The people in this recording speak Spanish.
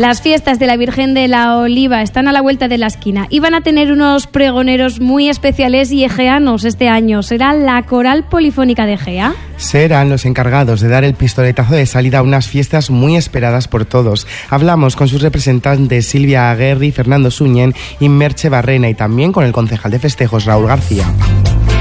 Las fiestas de la Virgen de la Oliva están a la vuelta de la esquina y van a tener unos pregoneros muy especiales y egeanos este año. ¿Será la Coral Polifónica de Egea? Serán los encargados de dar el pistoletazo de salida a unas fiestas muy esperadas por todos. Hablamos con sus representantes Silvia Aguerri, Fernando Suñén y Merche Barrena, y también con el concejal de festejos Raúl García.